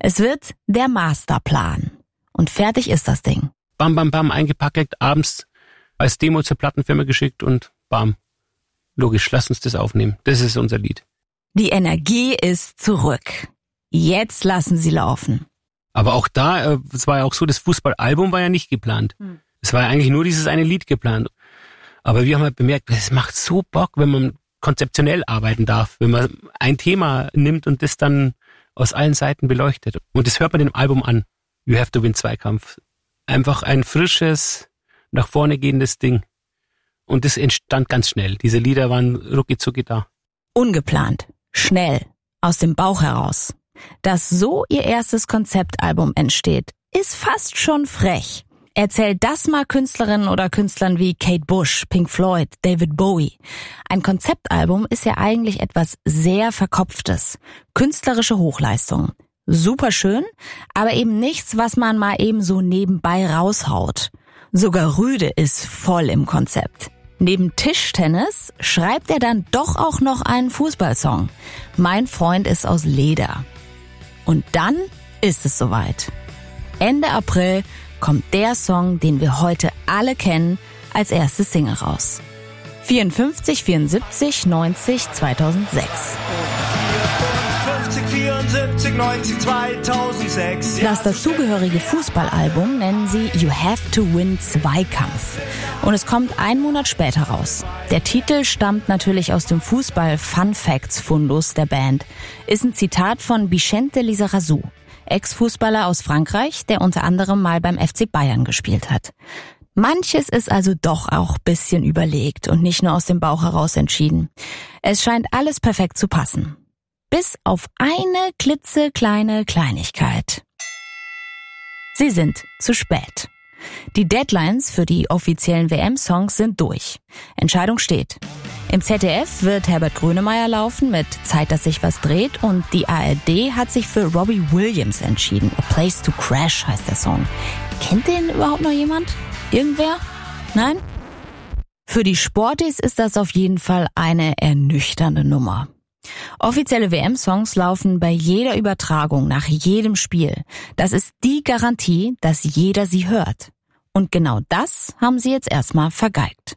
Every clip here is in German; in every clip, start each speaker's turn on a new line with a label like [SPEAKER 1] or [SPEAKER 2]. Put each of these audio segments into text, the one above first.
[SPEAKER 1] Es wird der Masterplan. Und fertig ist das Ding.
[SPEAKER 2] Bam, bam, bam, eingepackt, abends als Demo zur Plattenfirma geschickt und bam. Logisch, lass uns das aufnehmen. Das ist unser Lied.
[SPEAKER 1] Die Energie ist zurück. Jetzt lassen sie laufen.
[SPEAKER 2] Aber auch da, es war ja auch so, das Fußballalbum war ja nicht geplant. Es war ja eigentlich nur dieses eine Lied geplant. Aber wir haben halt bemerkt, es macht so Bock, wenn man konzeptionell arbeiten darf, wenn man ein Thema nimmt und das dann aus allen Seiten beleuchtet. Und das hört man dem Album an. You Have to Win Zweikampf. Einfach ein frisches, nach vorne gehendes Ding. Und das entstand ganz schnell. Diese Lieder waren rucki-zucki da.
[SPEAKER 1] Ungeplant, schnell, aus dem Bauch heraus. Dass so ihr erstes Konzeptalbum entsteht, ist fast schon frech. Erzählt das mal Künstlerinnen oder Künstlern wie Kate Bush, Pink Floyd, David Bowie. Ein Konzeptalbum ist ja eigentlich etwas sehr Verkopftes. Künstlerische Hochleistung. Super schön, aber eben nichts, was man mal eben so nebenbei raushaut. Sogar Rüde ist voll im Konzept. Neben Tischtennis schreibt er dann doch auch noch einen Fußballsong. Mein Freund ist aus Leder. Und dann ist es soweit. Ende April kommt der Song, den wir heute alle kennen, als erste Single raus. 54, 74, 90, 2006.
[SPEAKER 3] 54, 74, 90, 2006.
[SPEAKER 1] Das dazugehörige Fußballalbum nennen sie You Have to Win Zweikampf. Und es kommt einen Monat später raus. Der Titel stammt natürlich aus dem Fußball-Fun-Facts-Fundus der Band. Ist ein Zitat von Vicente Lizarazu, Ex-Fußballer aus Frankreich, der unter anderem mal beim FC Bayern gespielt hat. Manches ist also doch auch bisschen überlegt und nicht nur aus dem Bauch heraus entschieden. Es scheint alles perfekt zu passen. Bis auf eine klitzekleine Kleinigkeit. Sie sind zu spät. Die Deadlines für die offiziellen WM-Songs sind durch. Entscheidung steht. Im ZDF wird Herbert Grönemeyer laufen mit Zeit, dass sich was dreht, und die ARD hat sich für Robbie Williams entschieden. A Place to Crash heißt der Song. Kennt den überhaupt noch jemand? Irgendwer? Nein? Für die Sportis ist das auf jeden Fall eine ernüchternde Nummer. Offizielle WM-Songs laufen bei jeder Übertragung nach jedem Spiel. Das ist die Garantie, dass jeder sie hört. Und genau das haben sie jetzt erstmal vergeigt.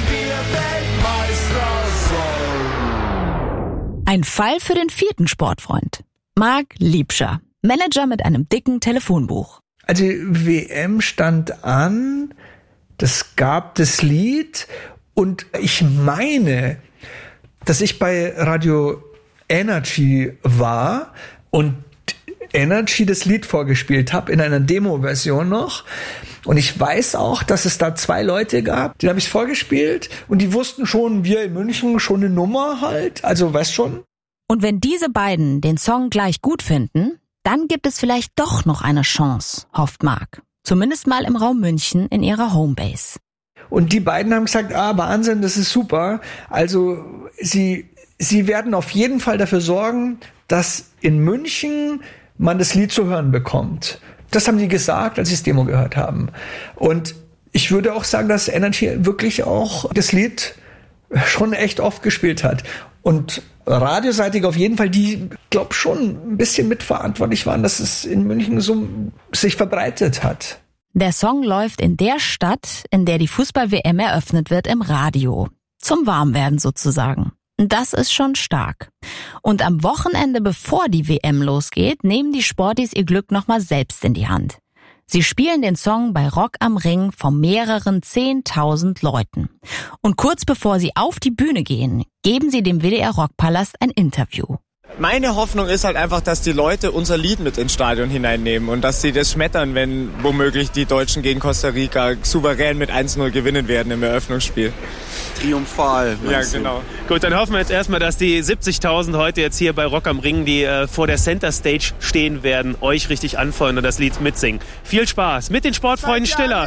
[SPEAKER 1] Ein Fall für den vierten Sportfreund. Marc Liebscher, Manager mit einem dicken Telefonbuch.
[SPEAKER 4] Also WM stand an, das gab das Lied und ich meine, dass ich bei Radio Energy war und Energy das Lied vorgespielt habe, in einer Demo-Version noch. Und ich weiß auch, dass es da 2 Leute gab, denen habe ich es vorgespielt und die wussten schon, wir in München, schon eine Nummer halt, also weißt schon.
[SPEAKER 1] Und wenn diese beiden den Song gleich gut finden, dann gibt es vielleicht doch noch eine Chance, hofft Marc. Zumindest mal im Raum München in ihrer Homebase.
[SPEAKER 4] Und die beiden haben gesagt, Wahnsinn, das ist super. Also sie werden auf jeden Fall dafür sorgen, dass in München man das Lied zu hören bekommt. Das haben die gesagt, als sie das Demo gehört haben. Und ich würde auch sagen, dass Energy wirklich auch das Lied schon echt oft gespielt hat. Und radioseitig auf jeden Fall, die, glaube schon ein bisschen mitverantwortlich waren, dass es in München so sich verbreitet hat.
[SPEAKER 1] Der Song läuft in der Stadt, in der die Fußball-WM eröffnet wird, im Radio. Zum Warmwerden sozusagen. Das ist schon stark. Und am Wochenende, bevor die WM losgeht, nehmen die Sportis ihr Glück nochmal selbst in die Hand. Sie spielen den Song bei Rock am Ring vor mehreren 10.000 Leuten. Und kurz bevor sie auf die Bühne gehen, geben sie dem WDR Rockpalast ein Interview.
[SPEAKER 5] Meine Hoffnung ist halt einfach, dass die Leute unser Lied mit ins Stadion hineinnehmen und dass sie das schmettern, wenn womöglich die Deutschen gegen Costa Rica souverän mit 1-0 gewinnen werden im Eröffnungsspiel.
[SPEAKER 6] Triumphal.
[SPEAKER 5] Ja, genau.
[SPEAKER 2] Gut, dann hoffen wir jetzt erstmal, dass die 70.000 heute jetzt hier bei Rock am Ring, die vor der Center Stage stehen werden, euch richtig anfeuern und das Lied mitsingen. Viel Spaß mit den Sportfreunden Stiller.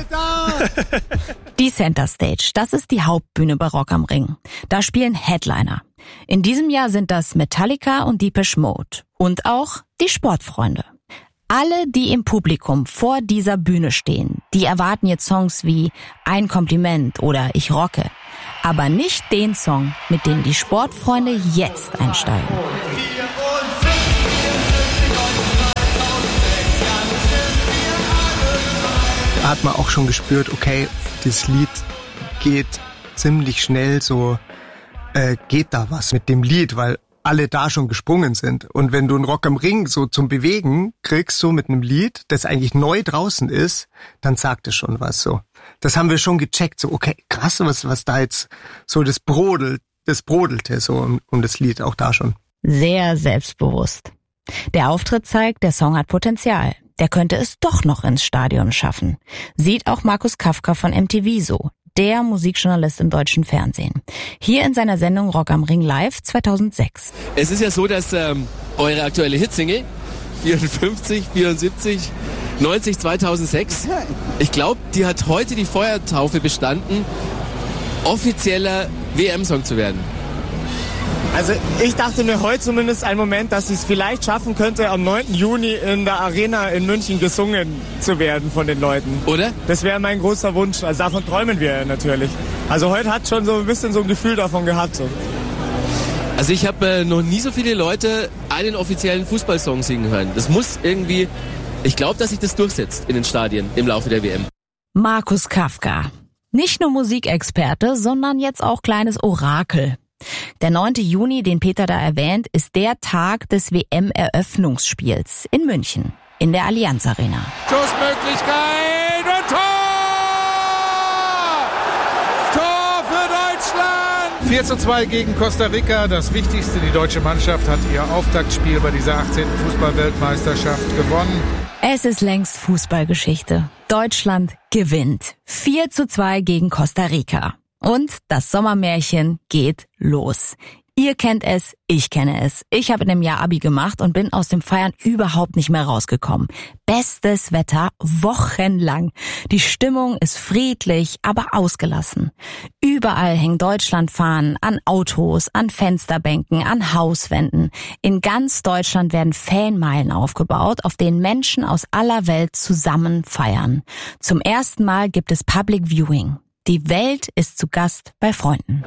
[SPEAKER 1] Die Center Stage, das ist die Hauptbühne bei Rock am Ring. Da spielen Headliner. In diesem Jahr sind das Metallica und Depeche Mode und auch die Sportfreunde. Alle, die im Publikum vor dieser Bühne stehen, die erwarten jetzt Songs wie Ein Kompliment oder Ich rocke. Aber nicht den Song, mit dem die Sportfreunde jetzt einsteigen.
[SPEAKER 7] hat man auch schon gespürt, okay, das Lied geht ziemlich schnell, so geht da was mit dem Lied, weil alle da schon gesprungen sind. Und wenn du einen Rock am Ring so zum Bewegen kriegst, so mit einem Lied, das eigentlich neu draußen ist, dann sagt es schon was so. Das haben wir schon gecheckt, so okay, krass, was da jetzt so das brodelte so um das Lied auch da schon.
[SPEAKER 1] Sehr selbstbewusst. Der Auftritt zeigt, der Song hat Potenzial. Der könnte es doch noch ins Stadion schaffen. Sieht auch Markus Kafka von MTV so. Der Musikjournalist im deutschen Fernsehen. Hier in seiner Sendung Rock am Ring Live 2006.
[SPEAKER 8] Es ist ja so, dass eure aktuelle Hitsingle 54, 74, 90, 2006, ich glaube, die hat heute die Feuertaufe bestanden, offizieller WM-Song zu werden.
[SPEAKER 5] Also ich dachte mir heute zumindest einen Moment, dass ich es vielleicht schaffen könnte, am 9. Juni in der Arena in München gesungen zu werden von den Leuten.
[SPEAKER 8] Oder?
[SPEAKER 5] Das wäre mein großer Wunsch. Also davon träumen wir natürlich. Also heute hat schon so ein bisschen so ein Gefühl davon gehabt. So.
[SPEAKER 8] Also ich habe noch nie so viele Leute einen offiziellen Fußballsong singen hören. Das muss irgendwie, ich glaube, dass sich das durchsetzt in den Stadien im Laufe der WM.
[SPEAKER 1] Markus Kafka. Nicht nur Musikexperte, sondern jetzt auch kleines Orakel. Der 9. Juni, den Peter da erwähnt, ist der Tag des WM-Eröffnungsspiels in München, in der Allianz Arena.
[SPEAKER 9] Schussmöglichkeit und Tor! Tor für Deutschland! 4:2 gegen Costa Rica. Das Wichtigste, die deutsche Mannschaft hat ihr Auftaktspiel bei dieser 18. Fußball-Weltmeisterschaft gewonnen.
[SPEAKER 1] Es ist längst Fußballgeschichte. Deutschland gewinnt. 4:2 gegen Costa Rica. Und das Sommermärchen geht los. Ihr kennt es, ich kenne es. Ich habe in dem Jahr Abi gemacht und bin aus dem Feiern überhaupt nicht mehr rausgekommen. Bestes Wetter, wochenlang. Die Stimmung ist friedlich, aber ausgelassen. Überall hängen Deutschlandfahnen an Autos, an Fensterbänken, an Hauswänden. In ganz Deutschland werden Fanmeilen aufgebaut, auf denen Menschen aus aller Welt zusammen feiern. Zum ersten Mal gibt es Public Viewing. Die Welt ist zu Gast bei Freunden.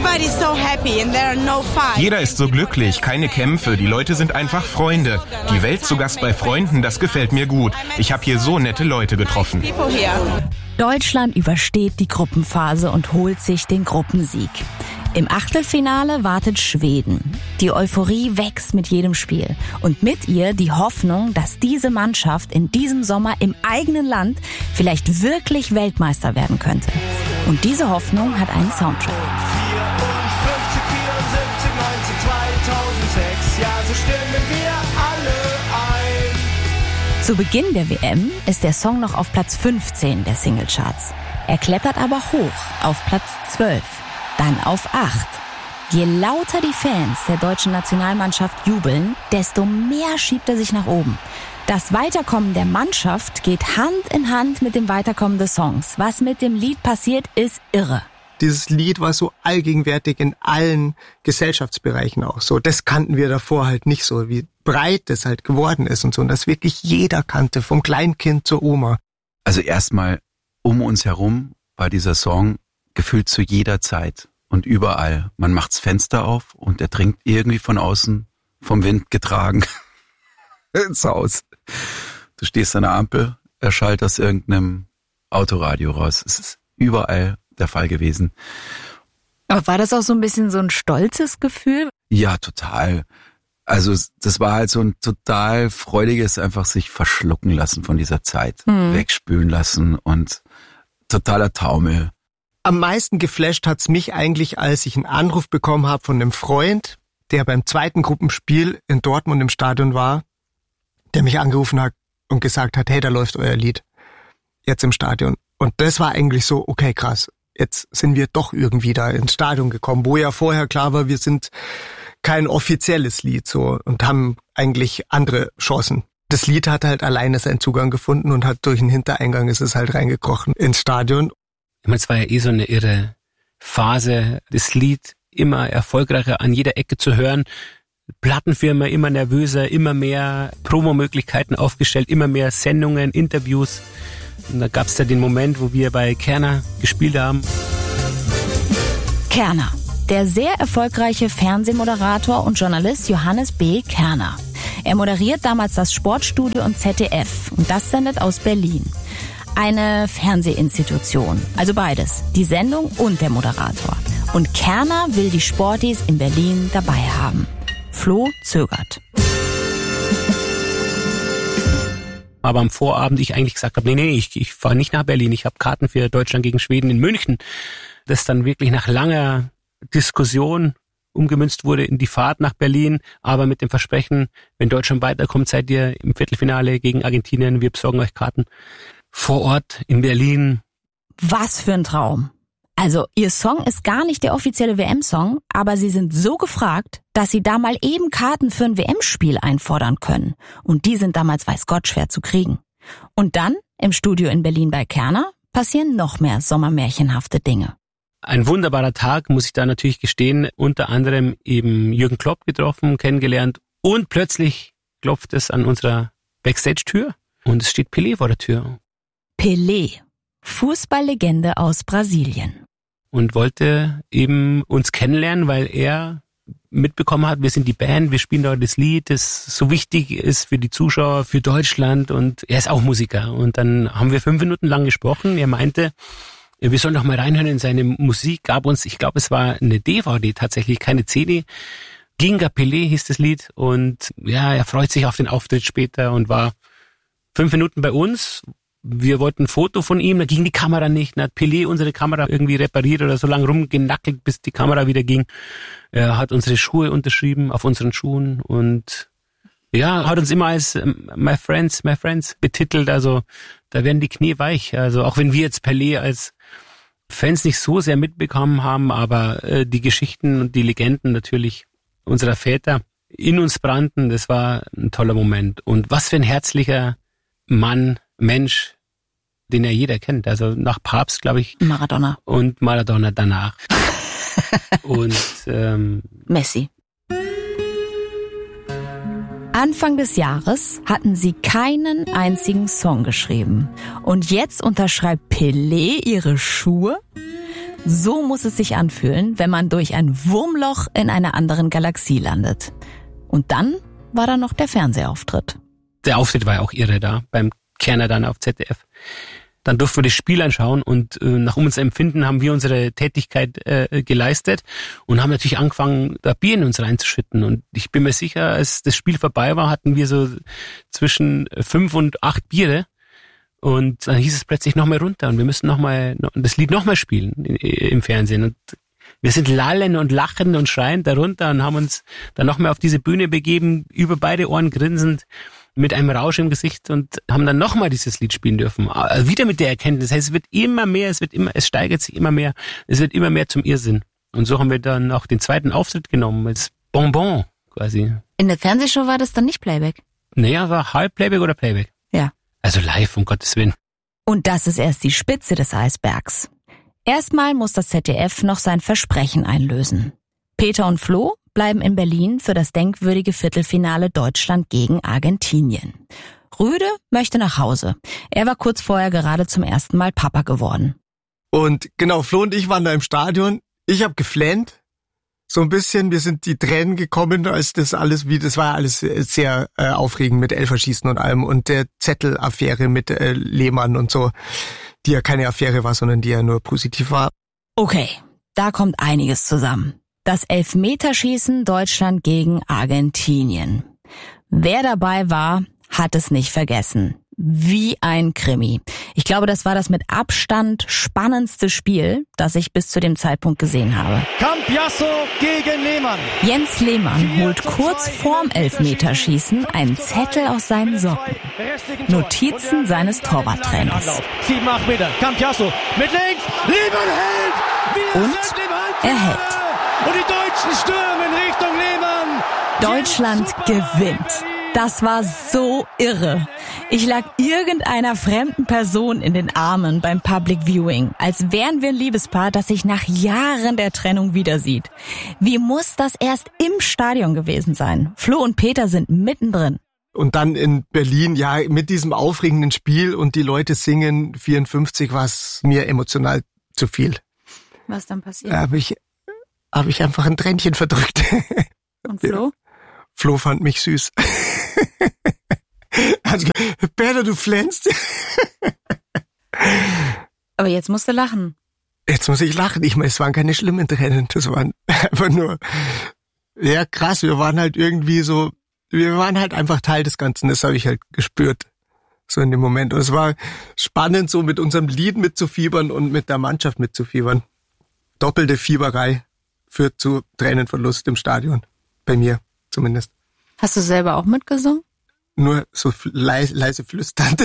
[SPEAKER 10] Jeder ist so glücklich, keine Kämpfe, die Leute sind einfach Freunde. Die Welt zu Gast bei Freunden, das gefällt mir gut. Ich habe hier so nette Leute getroffen.
[SPEAKER 1] Deutschland übersteht die Gruppenphase und holt sich den Gruppensieg. Im Achtelfinale wartet Schweden. Die Euphorie wächst mit jedem Spiel. Und mit ihr die Hoffnung, dass diese Mannschaft in diesem Sommer im eigenen Land vielleicht wirklich Weltmeister werden könnte. Und diese Hoffnung hat einen Soundtrack.
[SPEAKER 3] 54, 74, 90, 2006, ja, so stimmen wir alle ein.
[SPEAKER 1] Zu Beginn der WM ist der Song noch auf Platz 15 der Singlecharts. Er klettert aber hoch auf Platz 12. Dann auf 8. Je lauter die Fans der deutschen Nationalmannschaft jubeln, desto mehr schiebt er sich nach oben. Das Weiterkommen der Mannschaft geht Hand in Hand mit dem Weiterkommen des Songs. Was mit dem Lied passiert, ist irre.
[SPEAKER 7] Dieses Lied war so allgegenwärtig in allen Gesellschaftsbereichen auch so. Das kannten wir davor halt nicht so, wie breit das halt geworden ist und so. Und das wirklich jeder kannte, vom Kleinkind zur Oma.
[SPEAKER 11] Also erstmal um uns herum war dieser Song gefühlt zu jeder Zeit und überall. Man macht's Fenster auf und er dringt irgendwie von außen vom Wind getragen ins Haus. Du stehst an der Ampel, er schallt aus irgendeinem Autoradio raus. Es ist überall der Fall gewesen.
[SPEAKER 1] Aber war das auch so ein bisschen so ein stolzes Gefühl?
[SPEAKER 11] Ja, total. Also das war halt so ein total freudiges, einfach sich verschlucken lassen von dieser Zeit, wegspülen lassen und totaler Taumel.
[SPEAKER 7] Am meisten geflasht hat's mich eigentlich, als ich einen Anruf bekommen habe von einem Freund, der beim zweiten Gruppenspiel in Dortmund im Stadion war, der mich angerufen hat und gesagt hat, hey, da läuft euer Lied jetzt im Stadion. Und das war eigentlich so, okay, krass, jetzt sind wir doch irgendwie da ins Stadion gekommen, wo ja vorher klar war, wir sind kein offizielles Lied so und haben eigentlich andere Chancen. Das Lied hat halt alleine seinen Zugang gefunden und hat durch einen Hintereingang ist es halt reingekrochen ins Stadion.
[SPEAKER 2] Ich meine, es war ja so eine irre Phase, das Lied immer erfolgreicher an jeder Ecke zu hören. Plattenfirma immer nervöser, immer mehr Promomöglichkeiten aufgestellt, immer mehr Sendungen, Interviews. Und da gab es ja den Moment, wo wir bei Kerner gespielt haben.
[SPEAKER 1] Kerner, der sehr erfolgreiche Fernsehmoderator und Journalist Johannes B. Kerner. Er moderiert damals das Sportstudio und ZDF und das sendet aus Berlin. eine Fernsehinstitution. Also beides, die Sendung und der Moderator. Und Kerner will die Sportis in Berlin dabei haben. Flo zögert.
[SPEAKER 2] Aber am Vorabend ich eigentlich gesagt habe, nee, ich fahre nicht nach Berlin. Ich habe Karten für Deutschland gegen Schweden in München. Das dann wirklich nach langer Diskussion umgemünzt wurde in die Fahrt nach Berlin, aber mit dem Versprechen, wenn Deutschland weiterkommt, seid ihr im Viertelfinale gegen Argentinien. Wir besorgen euch Karten vor Ort in Berlin.
[SPEAKER 1] Was für ein Traum. Also, ihr Song ist gar nicht der offizielle WM-Song, aber sie sind so gefragt, dass sie da mal eben Karten für ein WM-Spiel einfordern können. Und die sind damals weiß Gott schwer zu kriegen. Und dann, im Studio in Berlin bei Kerner, passieren noch mehr sommermärchenhafte Dinge.
[SPEAKER 2] Ein wunderbarer Tag, muss ich da natürlich gestehen. Unter anderem eben Jürgen Klopp getroffen, kennengelernt. Und plötzlich klopft es an unserer Backstage-Tür und es steht Pelé vor der Tür.
[SPEAKER 1] Pelé, Fußballlegende aus Brasilien.
[SPEAKER 2] Und wollte eben uns kennenlernen, weil er mitbekommen hat, wir sind die Band, wir spielen dort das Lied, das so wichtig ist für die Zuschauer, für Deutschland, und er ist auch Musiker. Und dann haben wir 5 Minuten lang gesprochen. Er meinte, wir sollen doch mal reinhören in seine Musik, gab uns, ich glaube, es war eine DVD tatsächlich, keine CD. Ginga Pelé hieß das Lied, und ja, er freut sich auf den Auftritt später und war 5 Minuten bei uns. Wir wollten ein Foto von ihm, da ging die Kamera nicht. Dann hat Pelé unsere Kamera irgendwie repariert oder so lange rumgenackelt, bis die Kamera wieder ging. Er hat unsere Schuhe unterschrieben auf unseren Schuhen und ja, hat uns immer als my friends betitelt. Also da werden die Knie weich. Also auch wenn wir jetzt Pelé als Fans nicht so sehr mitbekommen haben, aber die Geschichten und die Legenden natürlich unserer Väter in uns brannten, das war ein toller Moment. Und was für ein herzlicher Mensch, den ja jeder kennt. Also nach Papst, glaube ich.
[SPEAKER 1] Maradona.
[SPEAKER 2] Und Maradona danach. Und
[SPEAKER 1] Messi. Anfang des Jahres hatten sie keinen einzigen Song geschrieben. Und jetzt unterschreibt Pelé ihre Schuhe? So muss es sich anfühlen, wenn man durch ein Wurmloch in einer anderen Galaxie landet. Und dann war da noch der Fernsehauftritt.
[SPEAKER 2] Der Auftritt war ja auch irre da, beim Kerner dann auf ZDF. Dann durften wir das Spiel anschauen und nach unserem Empfinden haben wir unsere Tätigkeit geleistet und haben natürlich angefangen, da Bier in uns reinzuschütten. Und ich bin mir sicher, als das Spiel vorbei war, hatten wir so zwischen 5 und 8 Biere. Und dann hieß es plötzlich noch mal runter und wir müssen das Lied noch mal spielen im Fernsehen. Und wir sind lallend und lachend und schreiend darunter und haben uns dann noch mal auf diese Bühne begeben, über beide Ohren grinsend, mit einem Rausch im Gesicht, und haben dann nochmal dieses Lied spielen dürfen. Wieder mit der Erkenntnis. Das heißt, es wird immer mehr, es steigert sich immer mehr, es wird immer mehr zum Irrsinn. Und so haben wir dann auch den zweiten Auftritt genommen, als Bonbon quasi.
[SPEAKER 1] In der Fernsehshow war das dann nicht Playback?
[SPEAKER 2] Naja, war halb Playback oder Playback.
[SPEAKER 1] Ja.
[SPEAKER 2] Also live, um Gottes Willen.
[SPEAKER 1] Und das ist erst die Spitze des Eisbergs. Erstmal muss das ZDF noch sein Versprechen einlösen. Peter und Flo bleiben in Berlin für das denkwürdige Viertelfinale Deutschland gegen Argentinien. Rüde möchte nach Hause. Er war kurz vorher gerade zum ersten Mal Papa geworden.
[SPEAKER 7] Und genau, Flo und ich waren da im Stadion. Ich habe geflennt, so ein bisschen. Mir sind die Tränen gekommen, als das war alles sehr aufregend mit Elferschießen und allem und der Zettelaffäre mit Lehmann und so, die ja keine Affäre war, sondern die ja nur positiv war.
[SPEAKER 1] Okay, da kommt einiges zusammen. Das Elfmeterschießen Deutschland gegen Argentinien. Wer dabei war, hat es nicht vergessen. Wie ein Krimi. Ich glaube, das war das mit Abstand spannendste Spiel, das ich bis zu dem Zeitpunkt gesehen habe.
[SPEAKER 3] Cambiasso gegen Lehmann.
[SPEAKER 1] Jens Lehmann holt kurz vorm Elfmeterschießen einen Zettel aus seinen Socken. Notizen seines Torwarttrainers.
[SPEAKER 3] 7-8 Meter. Cambiasso mit links. Lehmann hält.
[SPEAKER 1] Und er hält.
[SPEAKER 3] Und die Deutschen stürmen Richtung Lehmann.
[SPEAKER 1] Deutschland gewinnt. Das war so irre. Ich lag irgendeiner fremden Person in den Armen beim Public Viewing, als wären wir ein Liebespaar, das sich nach Jahren der Trennung wieder sieht. Wie muss das erst im Stadion gewesen sein? Flo und Peter sind mittendrin.
[SPEAKER 7] Und dann in Berlin, ja, mit diesem aufregenden Spiel und die Leute singen 54, war es mir emotional zu viel.
[SPEAKER 1] Was dann passiert?
[SPEAKER 7] Habe ich einfach ein Tränchen verdrückt.
[SPEAKER 1] Und Flo?
[SPEAKER 7] Flo fand mich süß. Also, Peter, du flänzt.
[SPEAKER 1] Aber jetzt musst du lachen.
[SPEAKER 7] Jetzt muss ich lachen. Ich meine, es waren keine schlimmen Tränen. Das waren einfach nur, ja krass, wir waren halt irgendwie so, wir waren halt einfach Teil des Ganzen. Das habe ich halt gespürt. So in dem Moment. Und es war spannend, so mit unserem Lied mitzufiebern und mit der Mannschaft mitzufiebern. Doppelte Fieberei führt zu Tränenverlust im Stadion. Bei mir zumindest.
[SPEAKER 1] Hast du selber auch mitgesungen?
[SPEAKER 7] Nur so leise flüsternd.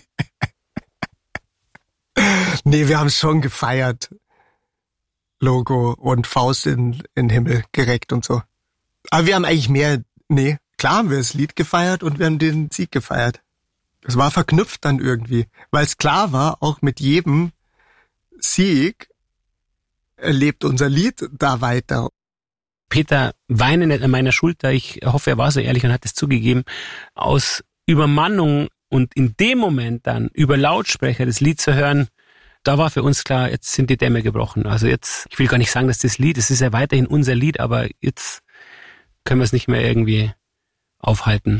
[SPEAKER 7] Nee, wir haben es schon gefeiert. Logo und Faust in den Himmel gereckt und so. Aber wir haben eigentlich klar haben wir das Lied gefeiert und wir haben den Sieg gefeiert. Es war verknüpft dann irgendwie, weil es klar war, auch mit jedem Sieg lebt unser Lied da weiter.
[SPEAKER 2] Peter, weine nicht an meiner Schulter. Ich hoffe, er war so ehrlich und hat es zugegeben. Aus Übermannung und in dem Moment dann über Lautsprecher das Lied zu hören, da war für uns klar, jetzt sind die Dämme gebrochen. Also jetzt, ich will gar nicht sagen, dass das Lied, es ist ja weiterhin unser Lied, aber jetzt können wir es nicht mehr irgendwie aufhalten.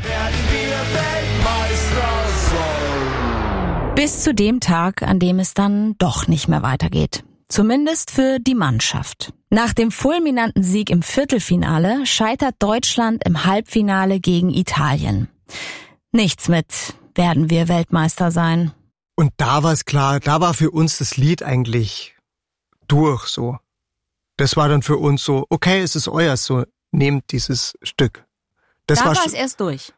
[SPEAKER 1] Bis zu dem Tag, an dem es dann doch nicht mehr weitergeht. Zumindest für die Mannschaft. Nach dem fulminanten Sieg im Viertelfinale scheitert Deutschland im Halbfinale gegen Italien. Nichts mit werden wir Weltmeister sein.
[SPEAKER 7] Und da war es klar, da war für uns das Lied eigentlich durch so. Das war dann für uns so, okay, es ist euers, so nehmt dieses Stück.
[SPEAKER 1] Da war es erst durch.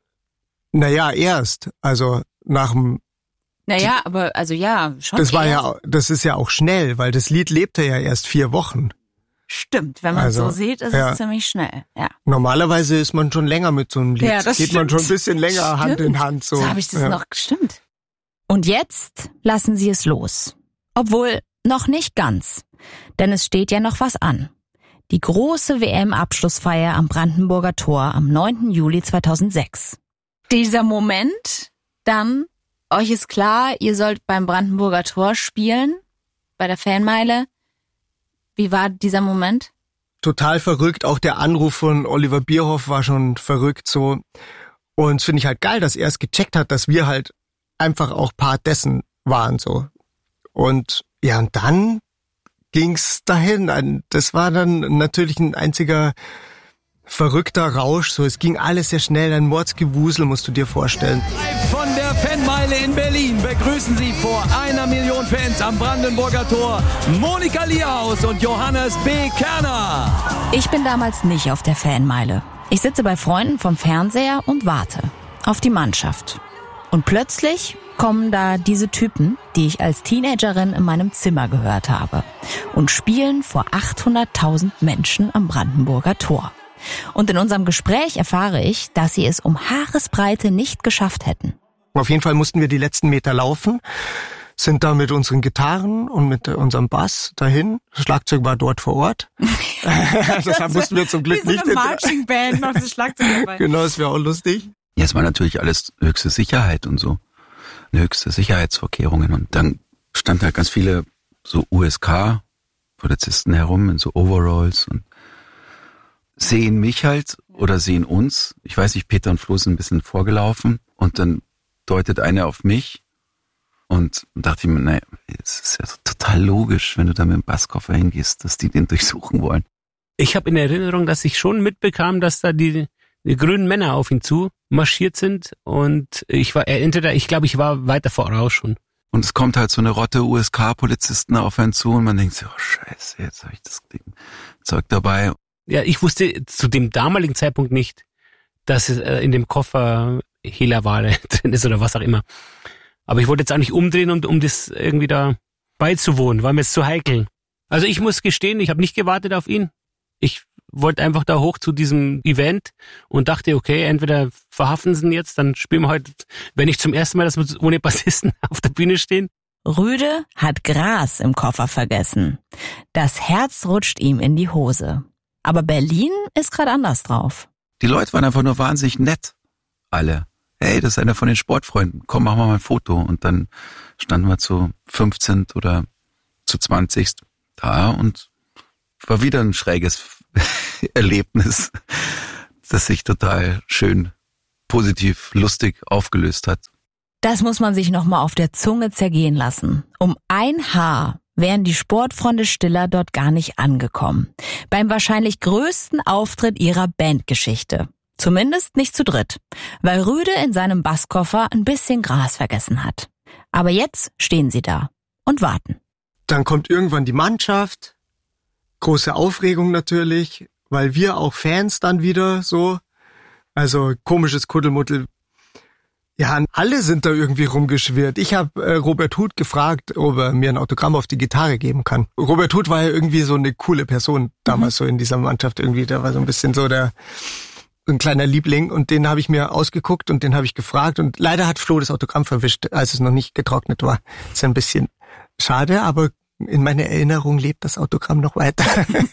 [SPEAKER 7] Naja, erst. Also nach dem...
[SPEAKER 1] Naja, aber also ja, schon.
[SPEAKER 7] Das ist ja auch schnell, weil das Lied lebte ja erst 4 Wochen.
[SPEAKER 1] Stimmt, wenn man es so sieht, ist es ziemlich schnell. Ja.
[SPEAKER 7] Normalerweise ist man schon länger mit so einem Lied.
[SPEAKER 1] Ja, das
[SPEAKER 7] geht
[SPEAKER 1] stimmt.
[SPEAKER 7] man schon ein bisschen länger Hand in Hand. So
[SPEAKER 1] habe ich das noch gestimmt. Und jetzt lassen sie es los. Obwohl noch nicht ganz. Denn es steht ja noch was an. Die große WM-Abschlussfeier am Brandenburger Tor am 9. Juli 2006. Dieser Moment, dann, euch ist klar, ihr sollt beim Brandenburger Tor spielen, bei der Fanmeile. Wie war dieser Moment?
[SPEAKER 7] Total verrückt. Auch der Anruf von Oliver Bierhoff war schon verrückt so. Und das finde ich halt geil, dass er es gecheckt hat, dass wir halt einfach auch Part dessen waren so. Und ja, und dann ging's dahin. Das war dann natürlich ein einziger verrückter Rausch. So, es ging alles sehr schnell. Ein Mordsgewusel, musst du dir vorstellen.
[SPEAKER 3] Von der Fanmeile in Berlin begrüßen Sie vor 1 Million Fans am Brandenburger Tor Monika Lierhaus und Johannes B. Kerner.
[SPEAKER 1] Ich bin damals nicht auf der Fanmeile. Ich sitze bei Freunden vom Fernseher und warte auf die Mannschaft. Und plötzlich kommen da diese Typen, die ich als Teenagerin in meinem Zimmer gehört habe, und spielen vor 800.000 Menschen am Brandenburger Tor. Und in unserem Gespräch erfahre ich, dass sie es um Haaresbreite nicht geschafft hätten.
[SPEAKER 7] Auf jeden Fall mussten wir die letzten Meter laufen, sind da mit unseren Gitarren und mit unserem Bass dahin. Das Schlagzeug war dort vor Ort. Deshalb mussten wir zum Glück nicht.
[SPEAKER 1] Wie so eine Marching Band noch das Schlagzeug dabei.
[SPEAKER 7] Genau, das wäre auch lustig.
[SPEAKER 11] Ja, es war natürlich alles höchste Sicherheit und so. Höchste Sicherheitsvorkehrungen. Und dann standen halt ganz viele so USK-Polizisten herum in so Overalls und sehen mich halt oder sehen uns. Ich weiß nicht, Peter und Flo sind ein bisschen vorgelaufen und dann deutet einer auf mich und dachte ich mir, naja, es ist ja total logisch, wenn du da mit dem Basskoffer hingehst, dass die den durchsuchen wollen.
[SPEAKER 2] Ich habe in Erinnerung, dass ich schon mitbekam, dass da die grünen Männer auf ihn zu marschiert sind und ich war ich glaube, ich war weiter voraus schon.
[SPEAKER 11] Und es kommt halt so eine Rotte USK-Polizisten auf einen zu und man denkt sich, oh scheiße, jetzt habe ich das Zeug dabei.
[SPEAKER 2] Ja, ich wusste zu dem damaligen Zeitpunkt nicht, dass in dem Koffer Hehlerware drin ist oder was auch immer. Aber ich wollte jetzt auch nicht umdrehen, um das irgendwie da beizuwohnen, war mir jetzt zu heikel. Also ich muss gestehen, ich habe nicht gewartet auf ihn. Ich wollte einfach da hoch zu diesem Event und dachte, okay, entweder verhaften sie ihn jetzt, dann spielen wir heute, wenn nicht zum ersten Mal, dass wir ohne Bassisten auf der Bühne stehen.
[SPEAKER 1] Rüde hat Gras im Koffer vergessen. Das Herz rutscht ihm in die Hose. Aber Berlin ist gerade anders drauf.
[SPEAKER 11] Die Leute waren einfach nur wahnsinnig nett. Alle. Hey, das ist einer von den Sportfreunden. Komm, machen wir mal ein Foto. Und dann standen wir zu 15 oder zu 20 da und war wieder ein schräges Erlebnis, das sich total schön, positiv, lustig aufgelöst hat.
[SPEAKER 1] Das muss man sich nochmal auf der Zunge zergehen lassen. Um ein Haar wären die Sportfreunde Stiller dort gar nicht angekommen. Beim wahrscheinlich größten Auftritt ihrer Bandgeschichte. Zumindest nicht zu dritt, weil Rüde in seinem Basskoffer ein bisschen Gras vergessen hat. Aber jetzt stehen sie da und warten.
[SPEAKER 7] Dann kommt irgendwann die Mannschaft, große Aufregung natürlich, weil wir auch Fans dann wieder so, also komisches Kuddelmuddel. Ja, alle sind da irgendwie rumgeschwirrt. Ich habe Robert Huth gefragt, ob er mir ein Autogramm auf die Gitarre geben kann. Robert Huth war ja irgendwie so eine coole Person damals so in dieser Mannschaft irgendwie. Der war so ein bisschen so ein kleiner Liebling und den habe ich mir ausgeguckt und den habe ich gefragt und leider hat Flo das Autogramm verwischt, als es noch nicht getrocknet war. Ist ein bisschen schade, aber in meiner Erinnerung lebt das Autogramm noch weiter.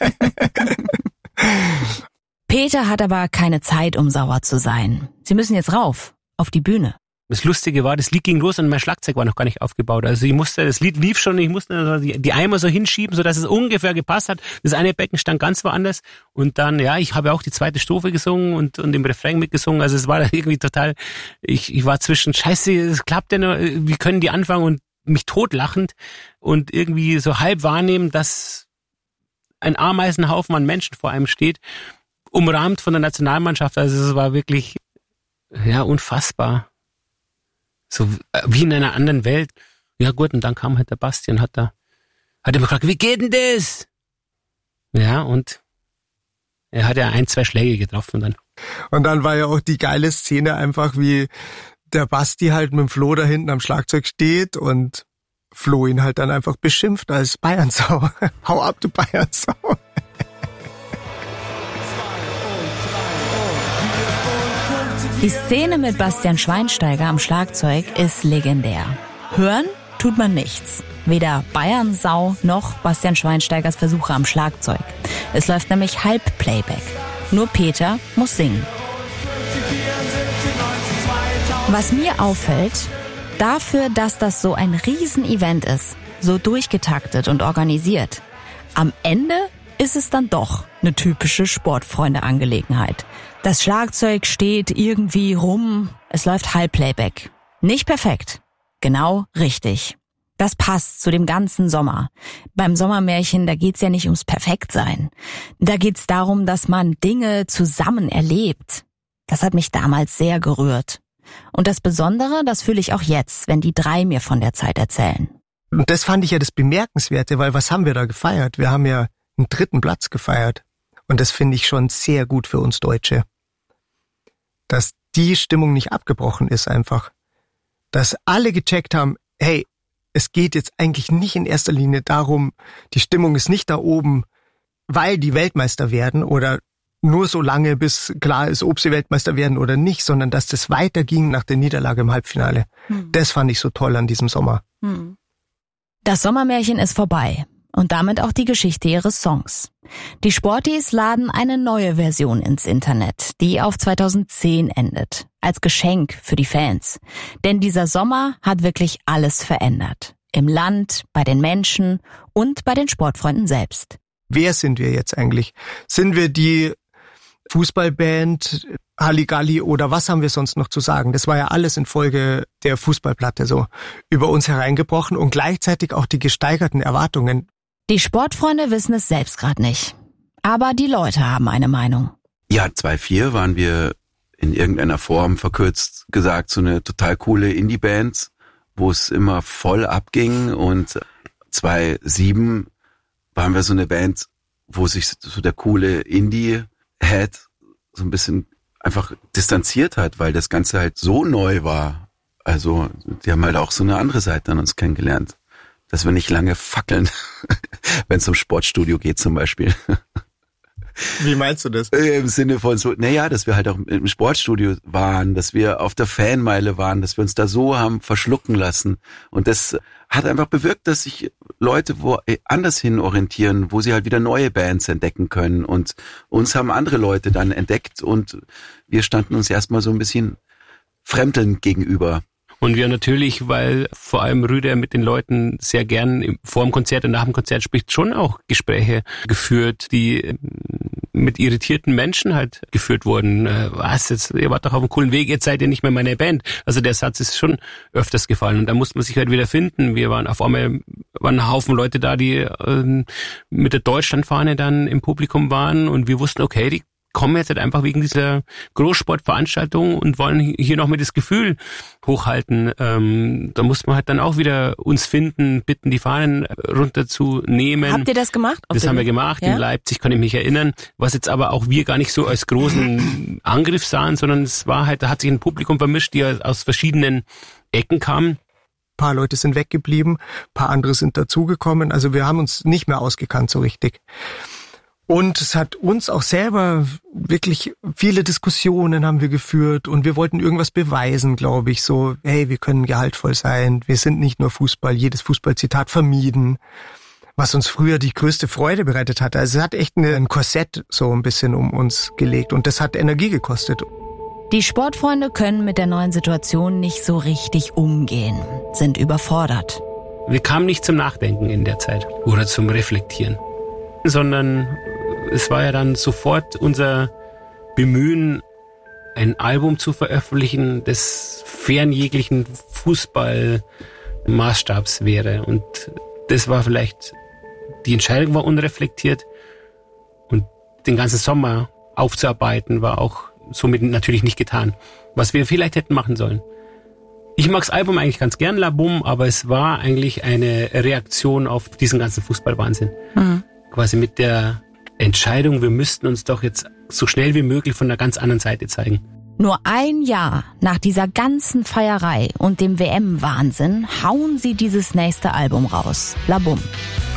[SPEAKER 1] Peter hat aber keine Zeit, um sauer zu sein. Sie müssen jetzt rauf. Auf die Bühne.
[SPEAKER 2] Das Lustige war, das Lied ging los und mein Schlagzeug war noch gar nicht aufgebaut. Also das Lied lief schon, ich musste die Eimer so hinschieben, sodass es ungefähr gepasst hat. Das eine Becken stand ganz woanders. Und dann, ich habe auch die zweite Strophe gesungen und im Refrain mitgesungen. Also es war da irgendwie total, ich war zwischen, scheiße, es klappt ja nur, wie können die anfangen und mich totlachend und irgendwie so halb wahrnehmen, dass ein Ameisenhaufen an Menschen vor einem steht, umrahmt von der Nationalmannschaft. Also es war wirklich, unfassbar. So wie in einer anderen Welt. Ja gut, und dann kam halt der Bastian, hat immer gefragt, wie geht denn das? Ja, und er hat ja 1, 2 Schläge getroffen dann.
[SPEAKER 7] Und dann war ja auch die geile Szene einfach, wie der Basti halt mit dem Flo da hinten am Schlagzeug steht und Flo ihn halt dann einfach beschimpft als Bayernsau. Hau ab, du Bayernsau.
[SPEAKER 1] Die Szene mit Bastian Schweinsteiger am Schlagzeug ist legendär. Hören tut man nichts. Weder Bayernsau noch Bastian Schweinsteigers Versuche am Schlagzeug. Es läuft nämlich Halbplayback. Nur Peter muss singen. Was mir auffällt, dafür, dass das so ein Riesenevent ist, so durchgetaktet und organisiert, am Ende ist es dann doch eine typische Sportfreunde-Angelegenheit. Das Schlagzeug steht irgendwie rum, es läuft Halbplayback. Nicht perfekt, genau richtig. Das passt zu dem ganzen Sommer. Beim Sommermärchen, da geht's ja nicht ums Perfektsein. Da geht's darum, dass man Dinge zusammen erlebt. Das hat mich damals sehr gerührt. Und das Besondere, das fühle ich auch jetzt, wenn die 3 mir von der Zeit erzählen.
[SPEAKER 7] Und das fand ich ja das Bemerkenswerte, weil was haben wir da gefeiert? Wir haben ja einen 3. Platz gefeiert. Und das finde ich schon sehr gut für uns Deutsche. Dass die Stimmung nicht abgebrochen ist einfach. Dass alle gecheckt haben, hey, es geht jetzt eigentlich nicht in erster Linie darum, die Stimmung ist nicht da oben, weil die Weltmeister werden oder nur so lange, bis klar ist, ob sie Weltmeister werden oder nicht, sondern dass das weiterging nach der Niederlage im Halbfinale. Das fand ich so toll an diesem Sommer.
[SPEAKER 1] Das Sommermärchen ist vorbei. Und damit auch die Geschichte ihres Songs. Die Sporties laden eine neue Version ins Internet, die auf 2010 endet. Als Geschenk für die Fans. Denn dieser Sommer hat wirklich alles verändert. Im Land, bei den Menschen und bei den Sportfreunden selbst.
[SPEAKER 7] Wer sind wir jetzt eigentlich? Sind wir die Fußballband, Halligalli oder was haben wir sonst noch zu sagen? Das war ja alles infolge der Fußballplatte so über uns hereingebrochen und gleichzeitig auch die gesteigerten Erwartungen.
[SPEAKER 1] Die Sportfreunde wissen es selbst gerade nicht. Aber die Leute haben eine Meinung.
[SPEAKER 11] Ja, 2004 waren wir in irgendeiner Form, verkürzt gesagt, so eine total coole Indie-Band, wo es immer voll abging. Und 2007 waren wir so eine Band, wo sich so der coole Indie-Head so ein bisschen einfach distanziert hat, weil das Ganze halt so neu war. Also die haben halt auch so eine andere Seite an uns kennengelernt. Dass wir nicht lange fackeln, wenn es um Sportstudio geht zum Beispiel.
[SPEAKER 7] Wie meinst du das?
[SPEAKER 11] Im Sinne von so, dass wir halt auch im Sportstudio waren, dass wir auf der Fanmeile waren, dass wir uns da so haben verschlucken lassen. Und das hat einfach bewirkt, dass sich Leute anders hin orientieren, wo sie halt wieder neue Bands entdecken können. Und uns haben andere Leute dann entdeckt und wir standen uns erstmal so ein bisschen fremdelnd gegenüber.
[SPEAKER 2] Und wir natürlich, weil vor allem Rüder mit den Leuten sehr gern vor dem Konzert und nach dem Konzert spricht, schon auch Gespräche geführt, die mit irritierten Menschen halt geführt wurden. Was, jetzt, ihr wart doch auf einem coolen Weg, jetzt seid ihr nicht mehr meine Band. Also der Satz ist schon öfters gefallen und da musste man sich halt wieder finden. Wir waren auf einmal, waren ein Haufen Leute da, die mit der Deutschlandfahne dann im Publikum waren und wir wussten, okay, die kommen jetzt halt einfach wegen dieser Großsportveranstaltung und wollen hier noch mal das Gefühl hochhalten. Da muss man halt dann auch wieder uns finden, bitten, die Fahnen runterzunehmen.
[SPEAKER 12] Habt ihr das gemacht?
[SPEAKER 2] Das haben wir gemacht. Ja? In Leipzig kann ich mich erinnern. Was jetzt aber auch wir gar nicht so als großen Angriff sahen, sondern es war halt, da hat sich ein Publikum vermischt, die aus verschiedenen Ecken kamen.
[SPEAKER 7] Ein paar Leute sind weggeblieben, ein paar andere sind dazugekommen. Also wir haben uns nicht mehr ausgekannt so richtig. Und es hat uns auch selber wirklich viele Diskussionen haben wir geführt und wir wollten irgendwas beweisen, glaube ich, so, hey, wir können gehaltvoll sein, wir sind nicht nur Fußball, jedes Fußballzitat vermieden, was uns früher die größte Freude bereitet hat. Also es hat echt ein Korsett so ein bisschen um uns gelegt und das hat Energie gekostet.
[SPEAKER 1] Die Sportfreunde können mit der neuen Situation nicht so richtig umgehen, sind überfordert.
[SPEAKER 2] Wir kamen nicht zum Nachdenken in der Zeit oder zum Reflektieren, sondern es war ja dann sofort unser Bemühen, ein Album zu veröffentlichen, das fern jeglichen Fußballmaßstabs wäre. Und das war vielleicht, die Entscheidung war unreflektiert und den ganzen Sommer aufzuarbeiten war auch somit natürlich nicht getan. Was wir vielleicht hätten machen sollen. Ich mag das Album eigentlich ganz gern, La Boum, aber es war eigentlich eine Reaktion auf diesen ganzen Fußballwahnsinn. Mhm. Quasi mit der Entscheidung, wir müssten uns doch jetzt so schnell wie möglich von einer ganz anderen Seite zeigen.
[SPEAKER 1] Nur ein Jahr nach dieser ganzen Feierei und dem WM-Wahnsinn hauen sie dieses nächste Album raus, La Boum.